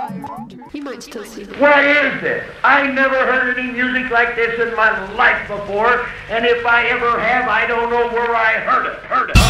You might still see him. What is this? I never heard any music like this in my life before, and if I ever have, I don't know where I heard it.